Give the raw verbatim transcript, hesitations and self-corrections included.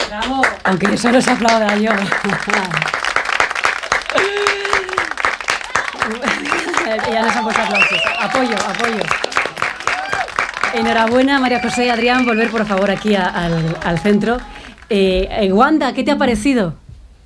Bravo. Aunque solo se aplauda yo. Ya nos han puesto aplausos. Apoyo, apoyo. Enhorabuena, María José, Adrián, volver por favor aquí a, al, al centro. Eh, Wanda, ¿qué te ha parecido?